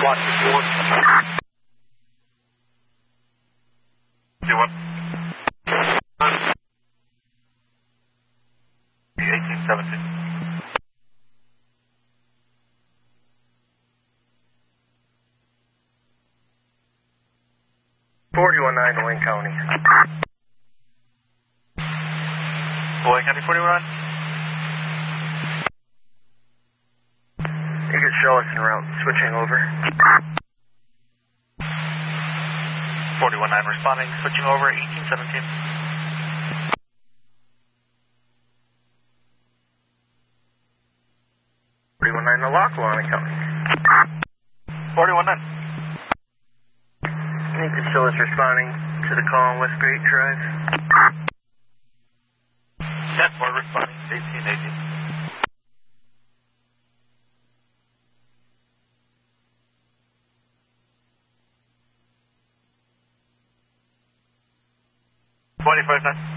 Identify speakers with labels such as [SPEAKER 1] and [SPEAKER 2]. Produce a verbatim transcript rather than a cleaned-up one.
[SPEAKER 1] Watch this one. Do what? eighteen seventeen.
[SPEAKER 2] forty-one nine, Wayne County.
[SPEAKER 1] Wayne County forty-one nine?
[SPEAKER 2] You can show us en route, switching over.
[SPEAKER 1] forty-one nine responding, switching over, eighteen seventeen.
[SPEAKER 2] forty-one nine, the Lackawanna County.
[SPEAKER 1] forty-one nine.
[SPEAKER 2] You can show us responding to the call on West Great Drive.
[SPEAKER 1] ten four responding, eighteen eighteen. twenty-five nine.